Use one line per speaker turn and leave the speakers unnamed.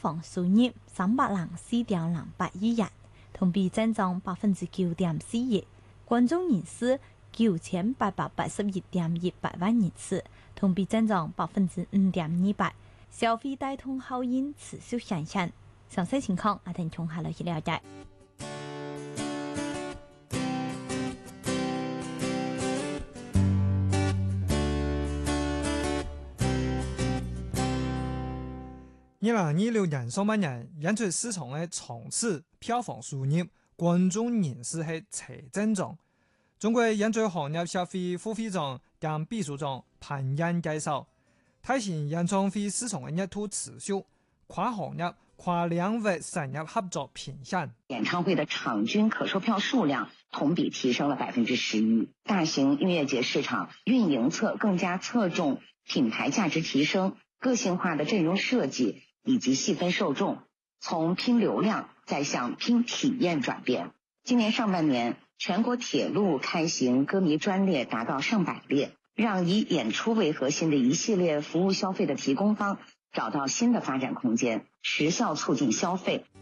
房收入304.08億元，同比增長9.41%，觀眾人次9881.18萬人次，同比增長5.28%，消費帶動效應持續上升。詳細情況，我哋從下來去了解。
2026年上半年，演出市場嘅場次、票房收入、觀眾人次係齊增長。中國演出行業協會副會長兼秘書長潘燕介紹，提醒演唱會市場嘅熱度持續，跨行業、跨領域產業合作平衡。
演唱會的場均可售票數量同比提升了11%，大型音樂節市場運營側更加側重品牌價值提升、個性化的陣容設計以及細分受眾，從拼流量再向拼體驗轉變。今年上半年，全國鐵路開行歌迷專列達到上百列，讓以演出為核心的一系列服務消費的提供方找到新的發展空間，實效促進消費。